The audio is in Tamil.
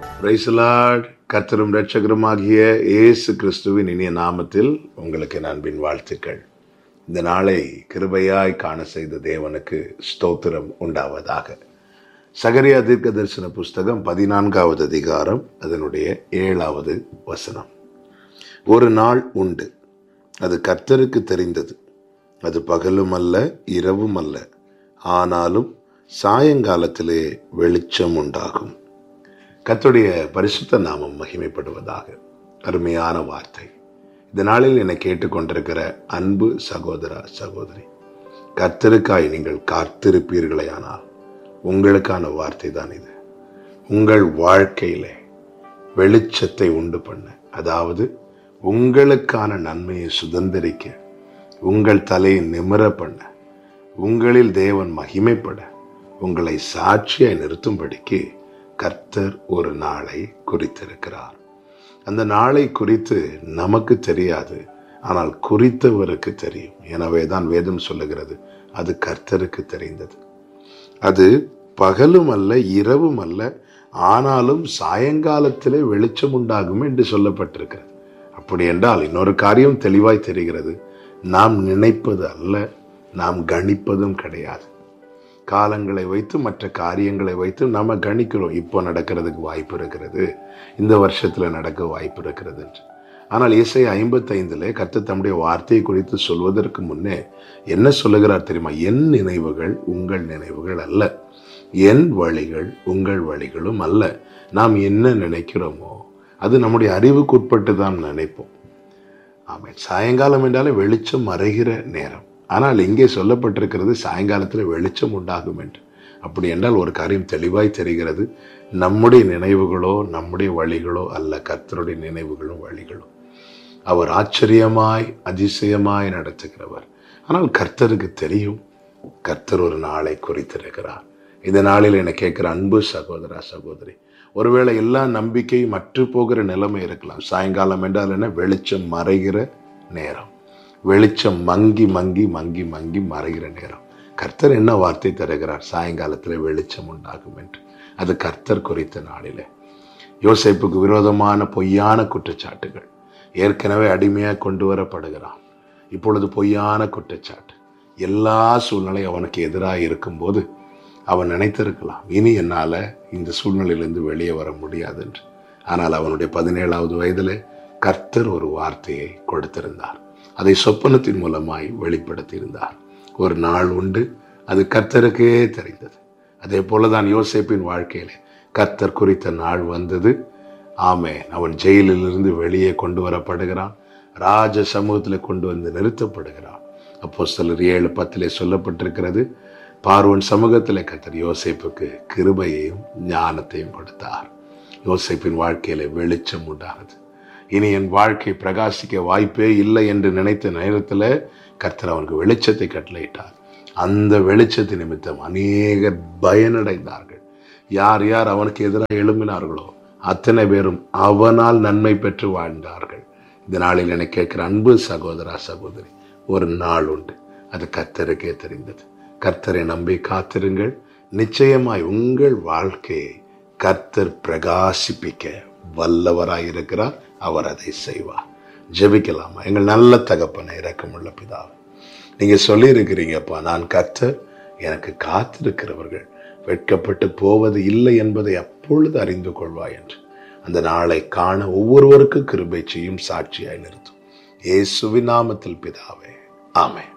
Praise the Lord. கர்த்தரும் இரட்சகருமாகிய இயேசு கிறிஸ்துவின் இனிய நாமத்தில் உங்களுக்கு என் அன்பின் வாழ்த்துக்கள். இந்த நாளை கிருபையாய் காண செய்த தேவனுக்கு ஸ்தோத்திரம் உண்டாவதாக. சகரியா தீர்க்க தரிசன புஸ்தகம் 14வது அதிகாரம் அதனுடைய 7வது வசனம். ஒரு நாள் உண்டு, அது கர்த்தருக்கு தெரிந்தது, அது பகலும் அல்ல இரவும் அல்ல, ஆனாலும் சாயங்காலத்திலே வெளிச்சம் உண்டாகும். கர்த்தருடைய பரிசுத்த நாமம் மகிமைப்படுவதாக. அருமையான வார்த்தை. இந்த நாளில் என்னை கேட்டுக்கொண்டிருக்கிற அன்பு சகோதர சகோதரி, கர்த்தருக்காய் நீங்கள் காத்திருப்பீர்களேயானால் உங்களுக்கான வார்த்தை தான் இது. உங்கள் வாழ்க்கையிலே வெளிச்சத்தை உண்டு பண்ண, அதாவது உங்களுக்கான நன்மையை சுதந்திரிக்க, உங்கள் தலையை நிமிர பண்ண, உங்களில் தேவன் மகிமைப்பட, உங்களை சாட்சியாய் நிறுத்தும்படிக்கு கர்த்தர் ஒரு நாளை குறித்திருக்கிறார். அந்த நாளை குறித்து நமக்கு தெரியாது, ஆனால் குறித்தவருக்கு தெரியும். எனவே தான் வேதம் சொல்லுகிறது, அது கர்த்தருக்கு தெரிந்தது. அது பகலும் அல்ல இரவும் அல்ல, ஆனாலும் சாயங்காலத்திலே வெளிச்சம் உண்டாகும் என்று சொல்லப்பட்டிருக்கிறது. அப்படி என்றால் இன்னொரு காரியம் தெளிவாய் தெரிகிறது. நாம் நினைப்பது அல்ல, நாம் கணிப்பதும் கிடையாது. காலங்களை வைத்து மற்ற காரியங்களை வைத்து நம்ம கணிக்கிறோம், இப்போ நடக்கிறதுக்கு வாய்ப்பு இருக்கிறது, இந்த வருஷத்துல நடக்க வாய்ப்பு இருக்கிறது என்று. ஆனால் ஏசாயா 55 கர்த்தர் தம்முடைய வார்த்தையை குறித்து சொல்வதற்கு முன்னே என்ன சொல்லுகிறார் தெரியுமா? என் நினைவுகள் உங்கள் நினைவுகள் அல்ல, என் வழிகள் உங்கள் வழிகளும் அல்ல. நாம் என்ன நினைக்கிறோமோ அது நம்முடைய அறிவுக்கு உட்பட்டு தான் நினைப்போம். ஆமாம், சாயங்காலம் என்றாலே வெளிச்சம் மறைகிற நேரம். ஆனால் இங்கே சொல்லப்பட்டிருக்கிறது சாயங்காலத்தில் வெளிச்சம் உண்டாகும் என்று. அப்படி என்றால் ஒரு காரியம் தெளிவாய் தெரிகிறது, நம்முடைய நினைவுகளோ நம்முடைய வழிகளோ அல்ல, கர்த்தருடைய நினைவுகளும் வழிகளும். அவர் ஆச்சரியமாய் அதிசயமாய் நடத்துகிறவர். ஆனால் கர்த்தருக்கு தெரியும், கர்த்தர் ஒரு நாளை குறித்திருக்கிறார். இந்த நாளில் என்னை கேட்கிற அன்பு சகோதரா சகோதரி, ஒருவேளை எல்லா நம்பிக்கையும் மற்று போகிற நிலைமை இருக்கலாம். சாயங்காலம் என்றால் என்ன? வெளிச்சம் மறைகிற நேரம், வெளிச்சம் மங்கி மங்கி மங்கி மங்கி மறைகிற நேரம். கர்த்தர் என்ன வார்த்தை தருகிறார்? சாயங்காலத்தில் வெளிச்சம் உண்டாகும் என்று. அது கர்த்தர் குறித்த நாளிலே. யோசேப்புக்கு விரோதமான பொய்யான குற்றச்சாட்டுகள், ஏற்கனவே அடிமையாக கொண்டு வரப்படுகிறான், இப்பொழுது பொய்யான குற்றச்சாட்டு. எல்லா சூழ்நிலையும் அவனுக்கு எதிராக இருக்கும்போது அவன் நினைத்திருக்கலாம், இனி என்னால் இந்த சூழ்நிலையிலிருந்து வெளியே வர முடியாது என்று. ஆனால் அவனுடைய 17வது வயதிலே கர்த்தர் ஒரு வார்த்தையை கொடுத்திருந்தார். அதை சொப்பனத்தின் மூலமாய் வெளிப்படுத்தியிருந்தார். ஒரு நாள் உண்டு, அது கர்த்தருக்கே தெரிந்தது. அதே போலதான் யோசேப்பின் வாழ்க்கையிலே கர்த்தர் குறித்த நாள் வந்தது. ஆமென். அவன் ஜெயிலிலிருந்து வெளியே கொண்டு வரப்படுகிறான், ராஜ சமூகத்தில் கொண்டு வந்து நிறுத்தப்படுகிறான். அப்போஸ்தலர் 7:10 சொல்லப்பட்டிருக்கிறது, பார்வோன் சமூகத்திலே கர்த்தர் யோசேப்புக்கு கிருபையையும் ஞானத்தையும் கொடுத்தார். யோசேப்பின் வாழ்க்கையிலே வெளிச்சம் உண்டானது. இனி என் வாழ்க்கை பிரகாசிக்க வாய்ப்பே இல்லை என்று நினைத்த நேரத்தில் கர்த்தர் அவனுக்கு வெளிச்சத்தை கட்டளையிட்டார். அந்த வெளிச்சத்தின் நிமித்தம் அநேகர் பயனடைந்தார்கள். யார் யார் அவனுக்கு எதிராக எழும்பினார்களோ அத்தனை பேரும் அவனால் நன்மை பெற்று வாழ்ந்தார்கள். இந்த நாளில் என்னை கேட்கிற அன்பு சகோதரா சகோதரி, ஒரு நாள் உண்டு, அது கர்த்தருக்கே தெரிந்தது. கர்த்தரை நம்பி காத்திருங்கள். நிச்சயமாய் உங்கள் வாழ்க்கையை கர்த்தர் பிரகாசிப்பிக்க வல்லவராயிருக்கிறார். அவர் அதை செய்வார். ஜெபிக்கலாமா? எங்கள் நல்ல தகப்பனை, இரக்கமுள்ள பிதாவே, நீங்க சொல்லி இருக்கிறீங்கப்பா, நான் கர்த்தர், எனக்கு காத்திருக்கிறவர்கள் வெட்கப்பட்டு போவது இல்லை என்பதை அப்பொழுது அறிந்து கொள்வாய் என்று. அந்த நாளை காண ஒவ்வொருவருக்கும் கிருபை செய்யும், சாட்சியாய் நிறுத்தும். இயேசுவின் நாமத்தில் பிதாவே, ஆமென்.